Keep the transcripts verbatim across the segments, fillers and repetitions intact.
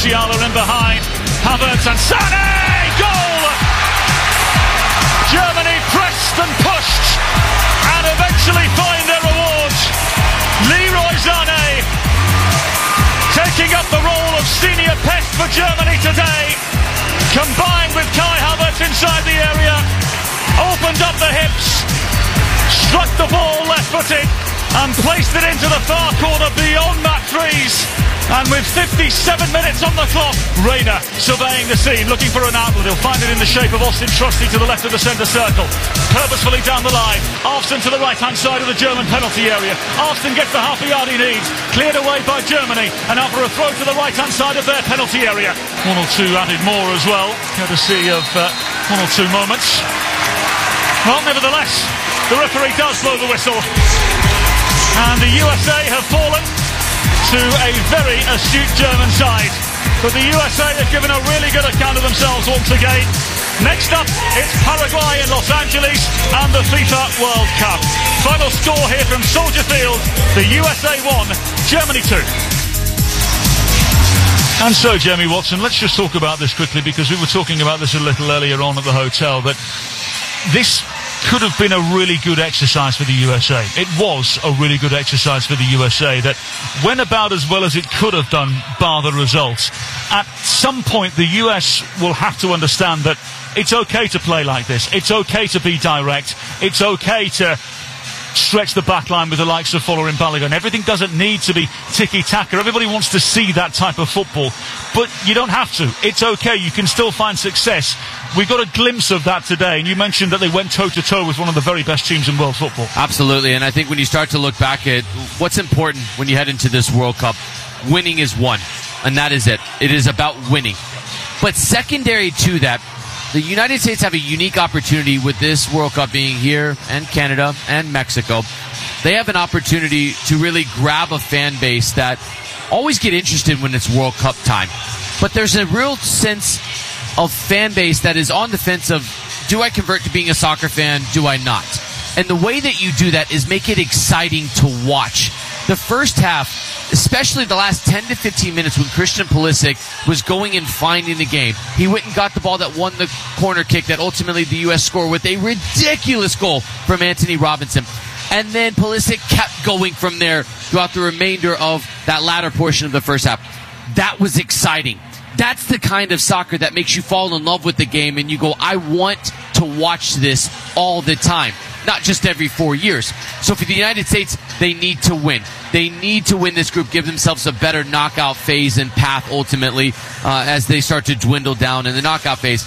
Musiala in behind. Havertz and Sané! Goal! Germany pressed and pushed and eventually find their reward. Leroy Sané taking up the role of senior pest for Germany today, combined with Kai Havertz inside the area, opened up the hips, struck the ball left-footed and placed it into the far corner beyond Matt Freeze. And with fifty-seven minutes on the clock, Reina surveying the scene, looking for an outlet. He'll find it in the shape of Austin Trusty to the left of the centre circle. Purposefully down the line. Alfson to the right-hand side of the German penalty area. Alfson gets the half a yard he needs. Cleared away by Germany. And now for a throw to the right-hand side of their penalty area. One or two added more as well, courtesy of uh, one or two moments. Well, nevertheless, the referee does blow the whistle. And the U S A have fallen to a very astute German side. But the U S A have given a really good account of themselves once again. Next up, it's Paraguay in Los Angeles and the FIFA World Cup. Final score here from Soldier Field, the U S A one, Germany two. And so, Jamie Watson, let's just talk about this quickly, because we were talking about this a little earlier on at the hotel, but this could have been a really good exercise for the U S A. It was a really good exercise for the U S A that went about as well as it could have done, bar the results. At some point, the U S will have to understand that it's okay to play like this. It's okay to be direct. It's okay to stretch the back line with the likes of Folarin Balogun. Everything doesn't need to be tiki-taka. Everybody wants to see that type of football, but you don't have to. It's okay. You can still find success. We got a glimpse of that today, and you mentioned that they went toe-to-toe with one of the very best teams in world football. Absolutely, and I think when you start to look back at what's important when you head into this World Cup, winning is one, and that is it. It is about winning. But secondary to that, the United States have a unique opportunity with this World Cup being here, and Canada and Mexico. They have an opportunity to really grab a fan base that always get interested when it's World Cup time. But there's a real sense of fan base that is on the fence of, do I convert to being a soccer fan? Do I not? And the way that you do that is make it exciting to watch. The first half, especially the last ten to fifteen minutes when Christian Pulisic was going and finding the game. He went and got the ball that won the corner kick that ultimately the U S scored with a ridiculous goal from Anthony Robinson. And then Pulisic kept going from there throughout the remainder of that latter portion of the first half. That was exciting. That's the kind of soccer that makes you fall in love with the game and you go, I want to watch this all the time. Not just every four years. So for the United States, they need to win. They need to win this group, give themselves a better knockout phase and path ultimately uh, as they start to dwindle down in the knockout phase.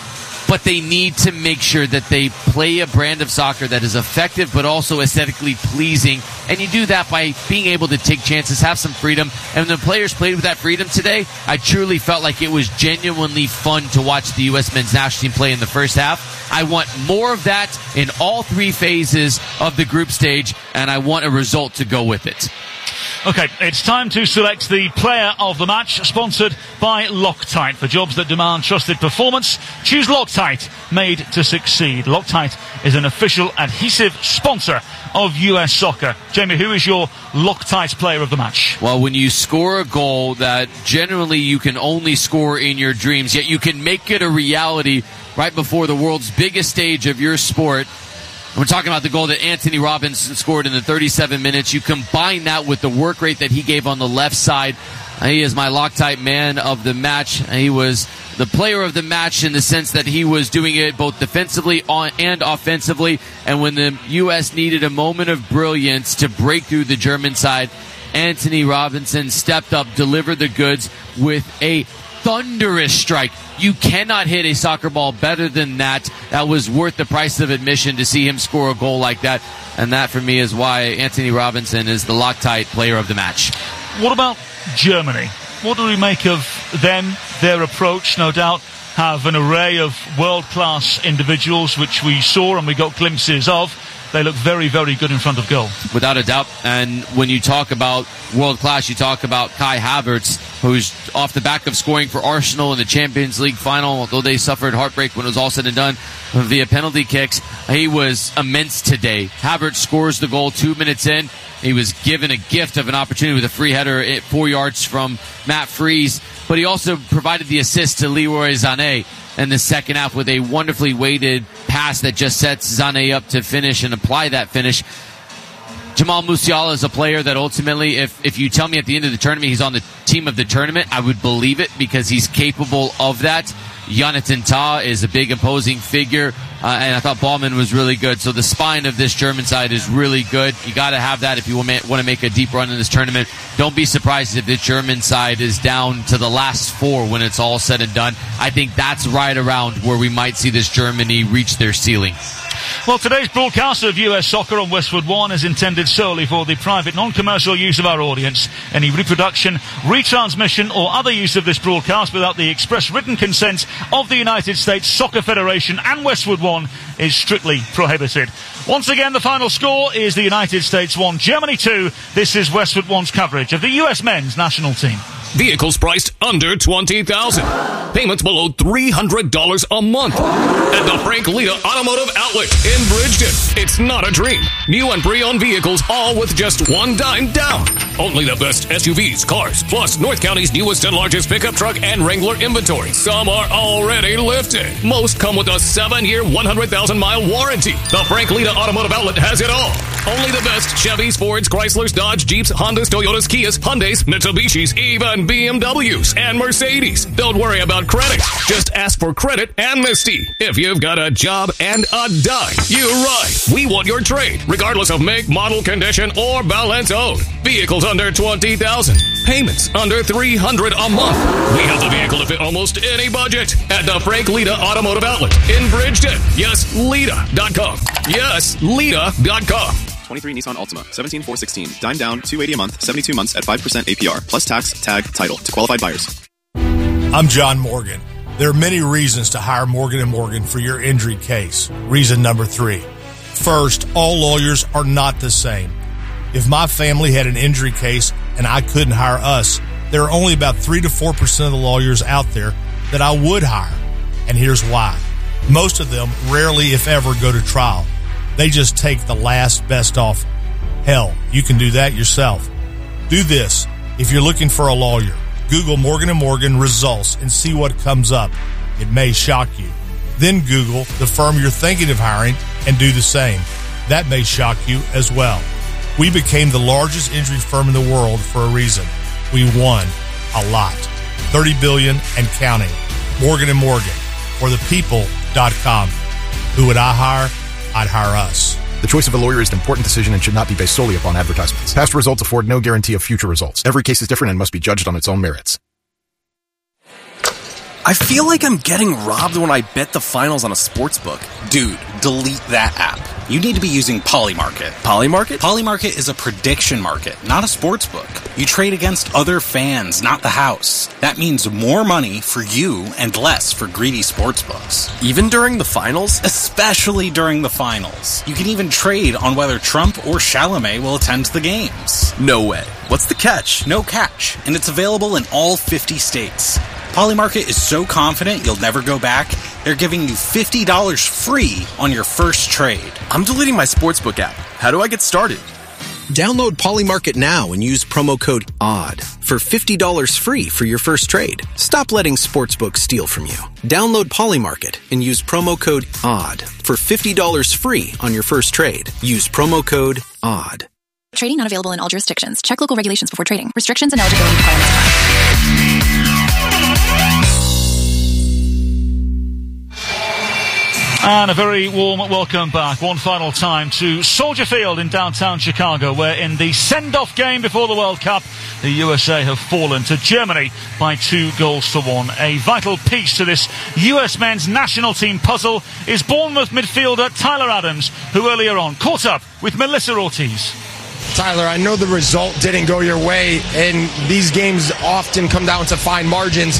But they need to make sure that they play a brand of soccer that is effective but also aesthetically pleasing. And you do that by being able to take chances, have some freedom. And when the players played with that freedom today, I truly felt like it was genuinely fun to watch the U S men's national team play in the first half. I want more of that in all three phases of the group stage, and I want a result to go with it. Okay, it's time to select the player of the match, sponsored by Loctite. For jobs that demand trusted performance, choose Loctite, made to succeed. Loctite is an official adhesive sponsor of U S soccer. Jamie, who is your Loctite player of the match? Well, when you score a goal that generally you can only score in your dreams, yet you can make it a reality right before the world's biggest stage of your sport. We're talking about the goal that Anthony Robinson scored in the thirty-seven minutes. You combine that with the work rate that he gave on the left side. He is my Loctite man of the match. He was the player of the match in the sense that he was doing it both defensively and offensively. And when the U S needed a moment of brilliance to break through the German side, Anthony Robinson stepped up, delivered the goods with a thunderous strike. You cannot hit a soccer ball better than that. That was worth the price of admission to see him score a goal like that. And that, for me, is why Anthony Robinson is the Loctite player of the match. What about Germany? What do we make of them, their approach? No doubt have an array of world-class individuals, which we saw and we got glimpses of. They look very, very good in front of goal. Without a doubt. And when you talk about world-class, you talk about Kai Havertz. who's off the back of scoring for Arsenal in the Champions League final, although they suffered heartbreak when it was all said and done via penalty kicks. He was immense today. Havertz scores the goal two minutes in. He was given a gift of an opportunity with a free header at four yards from Matt Freese, but he also provided the assist to Leroy Sané in the second half with a wonderfully weighted pass that just sets Sané up to finish and apply that finish. Jamal Musiala is a player that ultimately, if, if you tell me at the end of the tournament he's on the team of the tournament, I would believe it because he's capable of that. Jonathan Tah is a big imposing figure, uh, and I thought Ballman was really good. So the spine of this German side is really good. You got to have that if you want to make a deep run in this tournament. Don't be surprised if the German side is down to the last four when it's all said and done. I think that's right around where we might see this Germany reach their ceiling. Well, today's broadcast of U S Soccer on Westwood One is intended solely for the private, non-commercial use of our audience. Any reproduction, retransmission or other use of this broadcast without the express written consent of the United States Soccer Federation and Westwood One is strictly prohibited. Once again, the final score is the United States one, Germany two. This is Westwood One's coverage of the U S men's national team. Vehicles priced under twenty thousand dollars. Payments below three hundred dollars a month. At the Frank Lita Automotive Outlet in Bridgeton. It's not a dream. New and pre-owned vehicles, all with just one dime down. Only the best S U Vs, cars, plus North County's newest and largest pickup truck and Wrangler inventory. Some are already lifted. Most come with a seven-year, one hundred thousand mile warranty. The Frank Lita Automotive Outlet has it all. Only the best Chevys, Fords, Chryslers, Dodge, Jeeps, Hondas, Toyotas, Kias, Hyundais, Mitsubishis, even B M Ws and Mercedes. Don't worry about credit. Just ask for credit amnesty. If you've got a job and a dime, you're right. We want your trade, regardless of make, model, condition, or balance owed. Vehicles under twenty thousand dollars. Payments under three hundred dollars a month. We have the vehicle to fit almost any budget at the Frank Lita Automotive Outlet in Bridgeton. Yes, Lita dot com. Yes, Lita dot com. twenty-three Nissan Altima, seventeen four sixteen. Dime down, two hundred eighty dollars a month, seventy-two months at five percent A P R, plus tax, tag, title to qualified buyers. I'm John Morgan. There are many reasons to hire Morgan and Morgan for your injury case. Reason number three. First, all lawyers are not the same. If my family had an injury case and I couldn't hire us, there are only about three to four percent of the lawyers out there that I would hire. And here's why. Most of them rarely, if ever, go to trial. They just take the last best offer. Hell, you can do that yourself. Do this. If you're looking for a lawyer, Google Morgan and Morgan results and see what comes up. It may shock you. Then Google the firm you're thinking of hiring and do the same. That may shock you as well. We became the largest injury firm in the world for a reason. We won a lot. thirty billion dollars and counting. Morgan and Morgan, or the people dot com. Who would I hire? I'd hire us. The choice of a lawyer is an important decision and should not be based solely upon advertisements. Past results afford no guarantee of future results. Every case is different and must be judged on its own merits. I feel like I'm getting robbed when I bet the finals on a sportsbook. Dude, delete that app. You need to be using Polymarket. Polymarket? Polymarket is a prediction market, not a sportsbook. You trade against other fans, not the house. That means more money for you and less for greedy sportsbooks. Even during the finals? Especially during the finals. You can even trade on whether Trump or Chalamet will attend the games. No way. What's the catch? No catch, and it's available in all fifty states. Polymarket is so confident you'll never go back, they're giving you fifty dollars free on your first trade. I'm deleting my sportsbook app. How do I get started? Download Polymarket now and use promo code O D D for fifty dollars free for your first trade. Stop letting sportsbooks steal from you. Download Polymarket and use promo code O D D for fifty dollars free on your first trade. Use promo code O D D. Trading not available in all jurisdictions. Check local regulations before trading. Restrictions and eligibility requirements apply. And a very warm welcome back one final time to Soldier Field in downtown Chicago, where in the send-off game before the World Cup, the U S A have fallen to Germany by two goals to one. A vital piece to this U S men's national team puzzle is Bournemouth midfielder Tyler Adams, who earlier on caught up with Melissa Ortiz. Tyler, I know the result didn't go your way, and these games often come down to fine margins.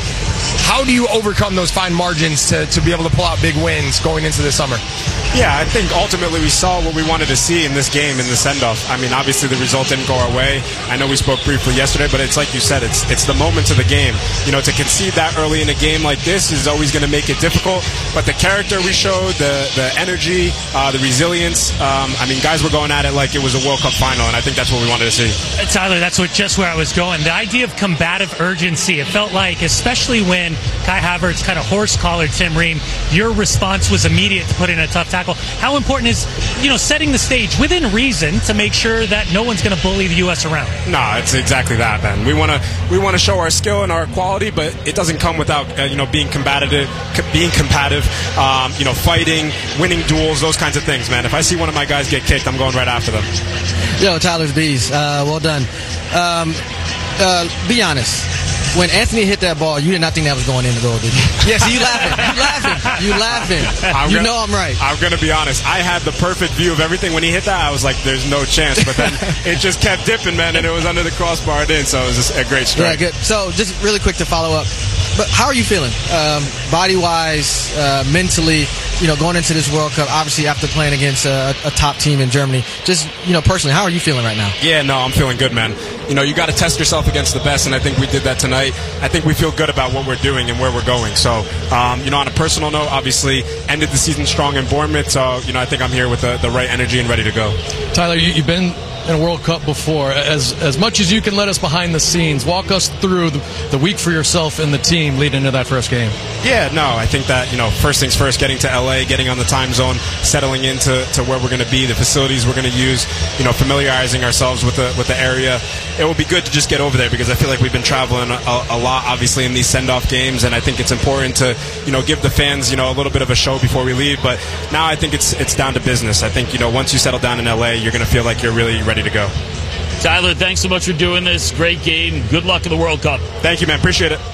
How do you overcome those fine margins to, to be able to pull out big wins going into the summer? Yeah, I think ultimately we saw what we wanted to see in this game, in the send-off. I mean, obviously the result didn't go our way. I know we spoke briefly yesterday, but it's like you said, it's it's the moments of the game. You know, to concede that early in a game like this is always going to make it difficult, but the character we showed, the, the energy, uh, the resilience, um, I mean, guys were going at it like it was a World Cup final, and I think that's what we wanted to see. Tyler, that's what, just where I was going. The idea of combative urgency, it felt like, especially when Kai Havertz kind of horse-collared Tim Ream, your response was immediate to put in a tough tackle. How important is, you know, setting the stage within reason to make sure that no one's going to bully the U S around? No, it's exactly that, man. We want to we want to show our skill and our quality, but it doesn't come without uh, you know being combative, co- being combative, um, you know, fighting, winning duels, those kinds of things, man. If I see one of my guys get kicked, I'm going right after them. Yo, Tyler's Bees, uh, well done. Um, uh, be honest. When Anthony hit that ball, you did not think that was going in the goal, did you? Yeah, so you laughing. You laughing. You laughing. I'm you gonna, know I'm right. I'm going to be honest. I had the perfect view of everything. When he hit that, I was like, there's no chance. But then it just kept dipping, man, and it was under the crossbar in, so it was just a great strike. Yeah, good. So just really quick to follow up. But how are you feeling? Um, body-wise, uh, mentally, you know, going into this World Cup, obviously after playing against a, a top team in Germany. Just, you know, personally, how are you feeling right now? Yeah, no, I'm feeling good, man. You know, you got to test yourself against the best, and I think we did that tonight. I think we feel good about what we're doing and where we're going. So, um, you know, on a personal note, obviously, ended the season strong in Bournemouth, so, you know, I think I'm here with the, the right energy and ready to go. Tyler, you, you've been in a World Cup before. As as much as you can let us behind the scenes, walk us through the, the week for yourself and the team leading into that first game. Yeah, no, I think that, you know, first things first, getting to L A, getting on the time zone, settling into to where we're going to be, the facilities we're going to use, you know, familiarizing ourselves with the with the area. It will be good to just get over there because I feel like we've been traveling a, a lot, obviously, in these send-off games, and I think it's important to, you know, give the fans, you know, a little bit of a show before we leave. But now I think it's it's down to business. I think, you know, once you settle down in L A, you're going to feel like you're really ready to go. Tyler, thanks so much for doing this. Great game. Good luck in the World Cup. Thank you, man. Appreciate it.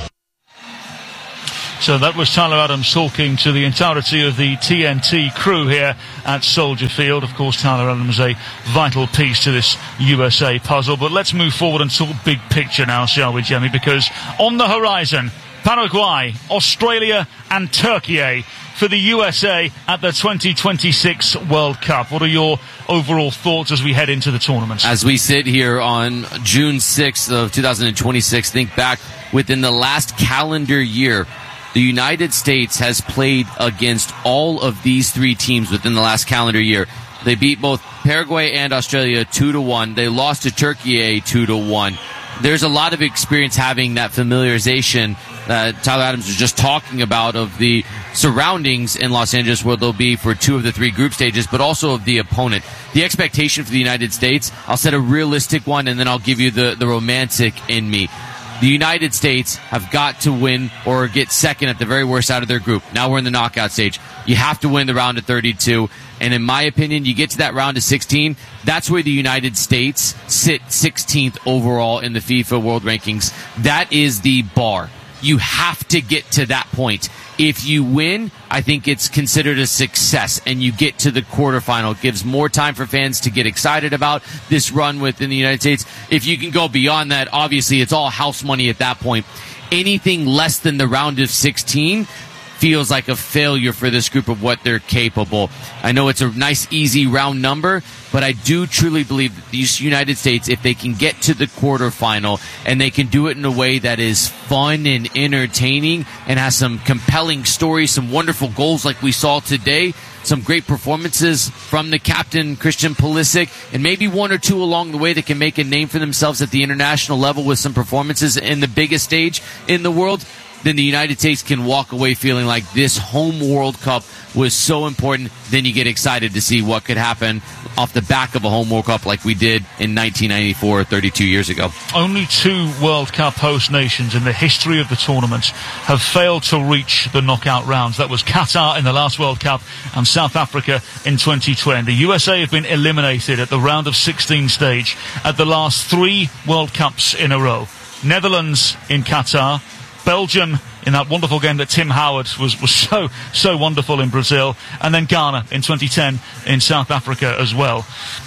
So that was Tyler Adams talking to the entirety of the T N T crew here at Soldier Field. Of course, Tyler Adams a vital piece to this U S A puzzle. But let's move forward and talk big picture now, shall we, Jemmy? Because on the horizon, Paraguay, Australia and Turkey for the U S A at the twenty twenty-six World Cup. What are your overall thoughts as we head into the tournament? As we sit here on June sixth of two thousand twenty-six, think back within the last calendar year, the United States has played against all of these three teams within the last calendar year. They beat both Paraguay and Australia two to one. They lost to Turkey two to one. There's a lot of experience having that familiarization that Tyler Adams was just talking about of the surroundings in Los Angeles where they'll be for two of the three group stages, but also of the opponent. The expectation for the United States, I'll set a realistic one and then I'll give you the, the romantic in me. The United States have got to win or get second at the very worst out of their group. Now we're in the knockout stage. You have to win the round of thirty-two. And in my opinion, you get to that round of sixteen, that's where the United States sit sixteenth overall in the FIFA World Rankings. That is the bar. You have to get to that point. If you win, I think it's considered a success, and you get to the quarterfinal. It gives more time for fans to get excited about this run within the United States. If you can go beyond that, obviously it's all house money at that point. Anything less than the round of sixteen feels like a failure for this group of what they're capable. I know it's a nice, easy round number, but I do truly believe that these United States, if they can get to the quarterfinal and they can do it in a way that is fun and entertaining and has some compelling stories, some wonderful goals like we saw today, some great performances from the captain, Christian Pulisic, and maybe one or two along the way that can make a name for themselves at the international level with some performances in the biggest stage in the world, then the United States can walk away feeling like this home World Cup was so important. Then you get excited to see what could happen off the back of a home World Cup like we did in nineteen ninety-four, thirty-two years ago. Only two World Cup host nations in the history of the tournament have failed to reach the knockout rounds. That was Qatar in the last World Cup and South Africa in twenty twenty. The U S A have been eliminated at the round of sixteen stage at the last three World Cups in a row. Netherlands in Qatar, Belgium in that wonderful game that Tim Howard was, was so, so wonderful in Brazil, and then Ghana in twenty ten in South Africa as well.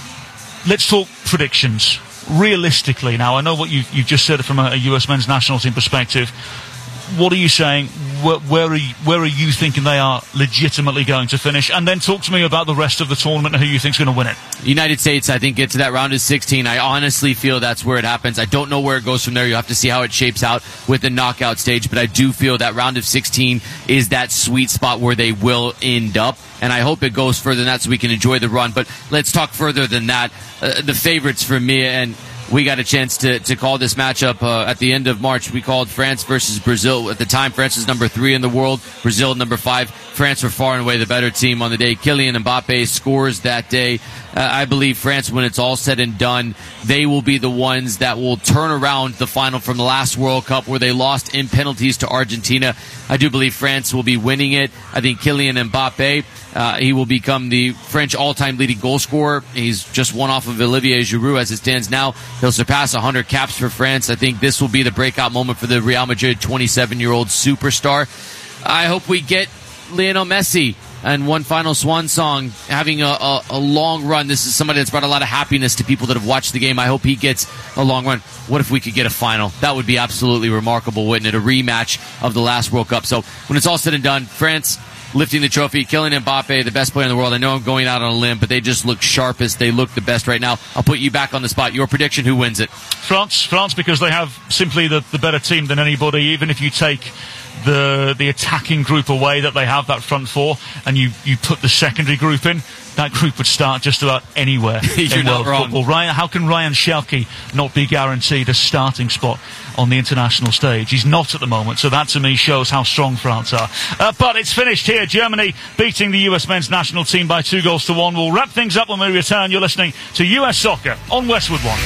Let's talk predictions. Realistically now, I know what you've, you've just said from a, a U S men's national team perspective. what are you saying? Where, where, are you, where are you thinking they are legitimately going to finish? And then talk to me about the rest of the tournament and who you think is going to win it. United States, I think, get to that round of sixteen. I honestly feel that's where it happens. I don't know where it goes from there. You'll have to see how it shapes out with the knockout stage. But I do feel that round of sixteen is that sweet spot where they will end up. And I hope it goes further than that so we can enjoy the run. But let's talk further than that. Uh, the favorites for me, and we got a chance to, to call this matchup uh, at the end of March. We called France versus Brazil. At the time, France was number three in the world, Brazil number five. France were far and away the better team on the day. Kylian Mbappe scores that day. Uh, I believe France, when it's all said and done, they will be the ones that will turn around the final from the last World Cup where they lost in penalties to Argentina. I do believe France will be winning it. I think Kylian Mbappe, Uh, he will become the French all-time leading goal scorer. He's just one off of Olivier Giroud as it stands now. He'll surpass one hundred caps for France. I think this will be the breakout moment for the Real Madrid twenty-seven-year-old superstar. I hope we get Lionel Messi and one final swan song, having a, a, a long run. This is somebody that's brought a lot of happiness to people that have watched the game. I hope he gets a long run. What if we could get a final? That would be absolutely remarkable, wouldn't it? A rematch of the last World Cup. So when it's all said and done, France lifting the trophy, Kylian Mbappe, the best player in the world. I know I'm going out on a limb, but they just look sharpest. They look the best right now. I'll put you back on the spot. Your prediction, who wins it? France. France, because they have simply the, the better team than anybody, even if you take the the attacking group away that they have, that front four, and you, you put the secondary group in, that group would start just about anywhere You're in not world wrong. football. Ryan, how can Ryan Schalke not be guaranteed a starting spot on the international stage? He's not at the moment, so that to me shows how strong France are. Uh, but it's finished here. Germany beating the U S men's national team by two goals to one. We'll wrap things up when we return. You're listening to U S Soccer on Westwood One.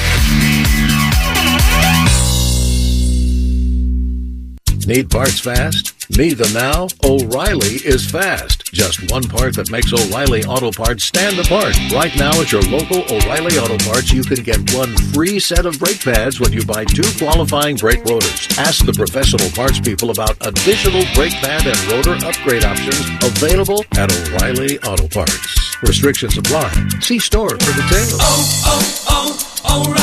Need parts fast? Need them now? O'Reilly is fast. Just one part that makes O'Reilly Auto Parts stand apart. Right now at your local O'Reilly Auto Parts, you can get one free set of brake pads when you buy two qualifying brake rotors. Ask the professional parts people about additional brake pad and rotor upgrade options available at O'Reilly Auto Parts. Restrictions apply. See store for details. Oh, oh,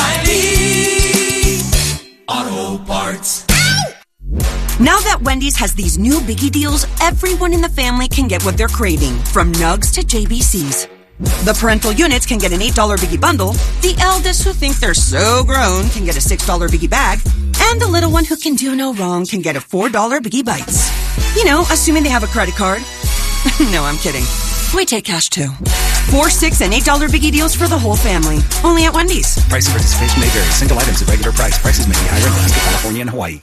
oh, O'Reilly Auto Parts. Now that Wendy's has these new biggie deals, everyone in the family can get what they're craving, from nugs to J B Cs. The parental units can get an eight dollar biggie bundle, the eldest who think they're so grown can get a six dollar biggie bag, and the little one who can do no wrong can get a four dollar biggie bites. You know, assuming they have a credit card. No, I'm kidding. We take cash too. Four, six, and eight dollar biggie deals for the whole family. Only at Wendy's. Price and participation may vary. Single items at regular price. Prices may be higher in Alaska, California, and Hawaii.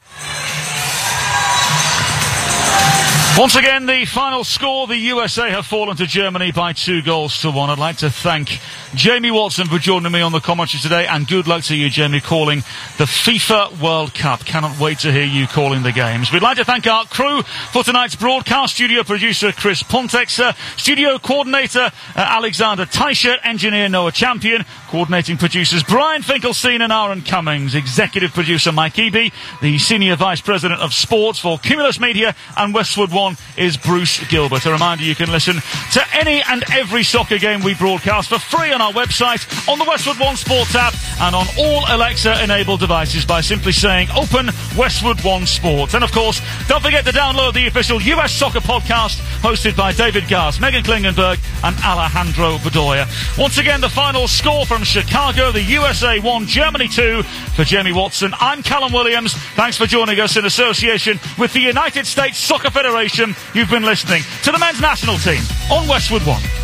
Once again, the final score, the U S A have fallen to Germany by two goals to one. I'd like to thank Jamie Watson for joining me on the commentary today, and good luck to you, Jamie, calling the FIFA World Cup. Cannot wait to hear you calling the games. We'd like to thank our crew for tonight's broadcast. Studio producer Chris Pontexer, studio coordinator uh, Alexander Teichert, engineer Noah Champion, coordinating producers Brian Finkelstein and Aaron Cummings, executive producer Mike Eby, the senior vice president of sports for Cumulus Media and Westwood One is Bruce Gilbert. A reminder, you can listen to any and every soccer game we broadcast for free on our website, on the Westwood One Sports app, and on all Alexa-enabled devices by simply saying Open Westwood One Sports. And of course, don't forget to download the official U S Soccer podcast hosted by David Gass, Megan Klingenberg, and Alejandro Bedoya. Once again, the final score from Chicago, the U S A one, Germany two. For Jamie Watson, I'm Callum Williams. Thanks for joining us in association with the United States Soccer Federation. You've been listening to the men's national team on Westwood One.